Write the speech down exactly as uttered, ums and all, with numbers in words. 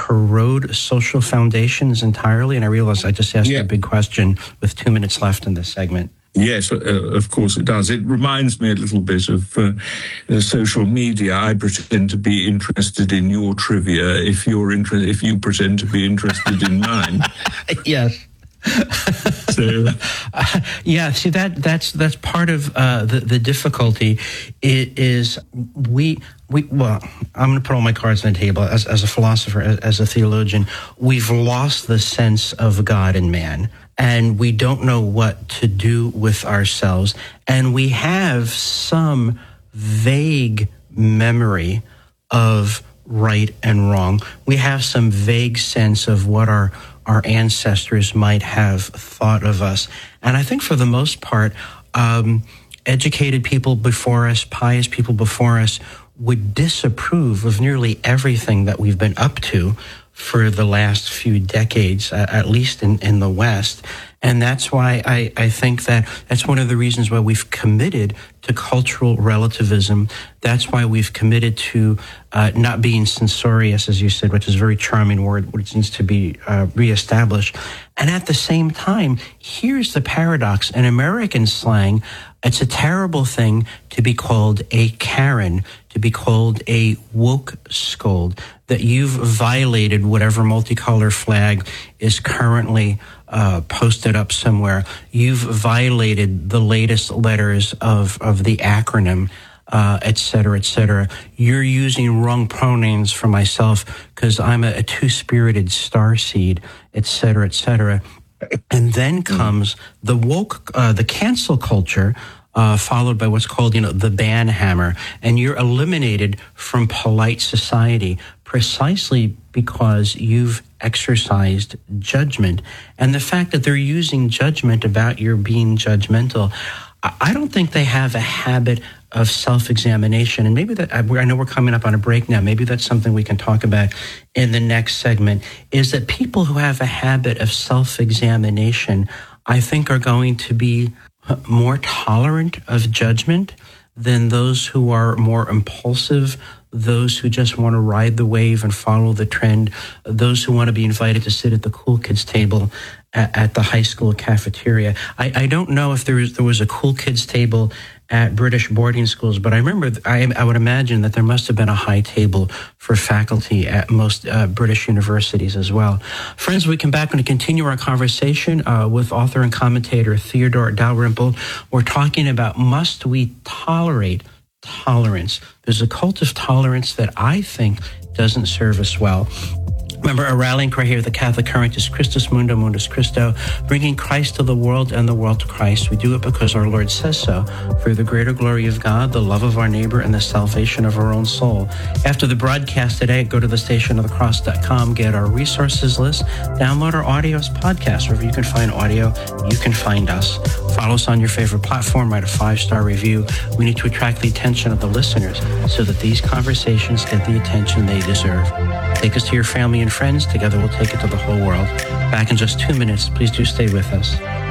corrode social foundations entirely? And I realize I just asked yeah. a big question with two minutes left in this segment. Yes, uh, of course it does. It reminds me a little bit of uh, uh, social media. I pretend to be interested in your trivia if you're inter- if you pretend to be interested in mine. Yes. So, uh, yeah. See, that that's that's part of uh, the the difficulty. It is we we well. I'm going to put all my cards on the table as as a philosopher, as, as a theologian. We've lost the sense of God and man, and we don't know what to do with ourselves, and we have some vague memory of right and wrong. We have some vague sense of what our our ancestors might have thought of us. And I think for the most part, um, educated people before us, pious people before us, would disapprove of nearly everything that we've been up to for the last few decades, uh, at least in, in the West. And that's why I, I think that that's one of the reasons why we've committed to cultural relativism. That's why we've committed to uh, not being censorious, as you said, which is a very charming word, which needs to be uh, reestablished. And at the same time, here's the paradox. In American slang, it's a terrible thing to be called a Karen, to be called a woke scold, that you've violated whatever multicolor flag is currently uh, posted up somewhere. You've violated the latest letters of, of the acronym, uh, et cetera, et cetera. You're using wrong pronouns for myself because I'm a, a two-spirited starseed, et cetera, et cetera. And then comes the woke, uh, the cancel culture, Uh, followed by what's called, you know, the ban hammer. And you're eliminated from polite society precisely because you've exercised judgment. And the fact that they're using judgment about your being judgmental, I don't think they have a habit of self-examination. And maybe that, I know we're coming up on a break now, maybe that's something we can talk about in the next segment, is that people who have a habit of self-examination, I think, are going to be more tolerant of judgment than those who are more impulsive, those who just want to ride the wave and follow the trend, those who want to be invited to sit at the cool kids table at, at the high school cafeteria. I, I don't know if there was, there was a cool kids table at British boarding schools, but I remember, I, I would imagine that there must have been a high table for faculty at most uh, British universities as well. Friends, we come back and continue our conversation uh, with author and commentator Theodore Dalrymple. We're talking about, must we tolerate tolerance? There's a cult of tolerance that I think doesn't serve us well. Remember, our rallying cry here at the Catholic Current is Christus Mundo, Mundus Christo, bringing Christ to the world and the world to Christ. We do it because our Lord says so, for the greater glory of God, the love of our neighbor, and the salvation of our own soul. After the broadcast today, go to the station of the cross dot com, get our resources list, download our audio as podcasts. Wherever you can find audio, you can find us. Follow us on your favorite platform, write a five-star review. We need to attract the attention of the listeners so that these conversations get the attention they deserve. Take us to your family and friends. Together we'll take it to the whole world. Back in just two minutes. Please do stay with us.